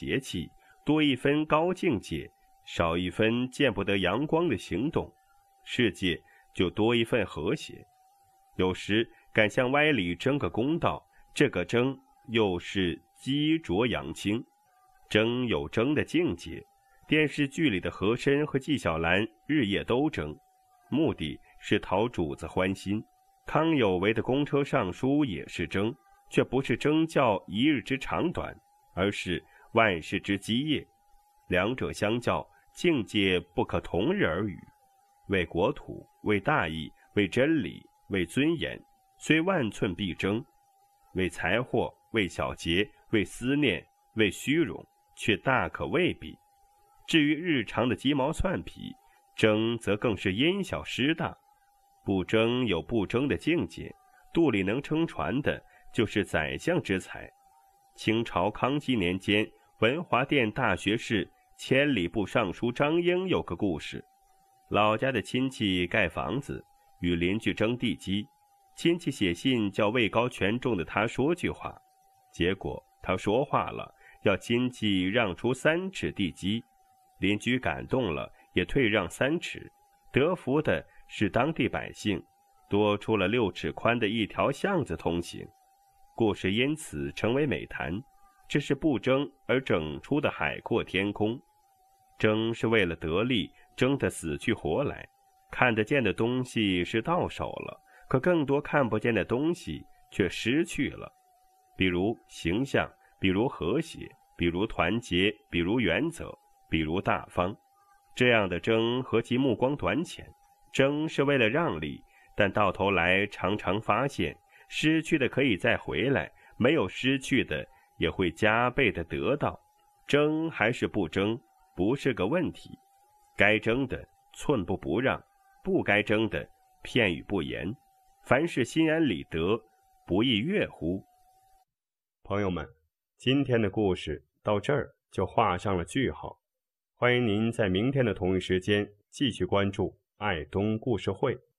邪气，多一分高境界，少一分见不得阳光的行动，世界就多一份和谐。有时敢向歪理争个公道，这个争又是激浊扬清。争有争的境界，电视剧里的和珅和纪晓岚日夜都争，目的是讨主子欢心。康有为的公车上书也是争，却不是争较一日之长短，而是万世之基业。两者相较，境界不可同日而语。为国土，为大义，为真理，为尊严，虽万寸必争；为财货，为小节，为思念，为虚荣，却大可未必。至于日常的鸡毛蒜皮，争则更是因小失大。不争有不争的境界，肚里能撑船的就是宰相之才。清朝康熙年间，文华殿大学士千里部尚书张英有个故事。老家的亲戚盖房子，与邻居争地基，亲戚写信叫位高权重的他说句话，结果他说话了，要亲戚让出3尺地基，邻居感动了，也退让3尺，得福的是当地百姓，多出了6尺宽的一条巷子通行。故事因此成为美谈，这是不争而整出的海阔天空。争是为了得利，争得死去活来，看得见的东西是到手了，可更多看不见的东西却失去了，比如形象，比如和谐，比如团结，比如原则，比如大方。这样的争何其目光短浅，争是为了让利，但到头来常常发现失去的可以再回来，没有失去的也会加倍的得到。争还是不争不是个问题，该争的寸步不让，不该争的片语不言，凡事心安理得，不亦乐乎。 朋友们，今天的故事到这儿就画上了句号。欢迎您在明天的同一时间继续关注爱东故事会。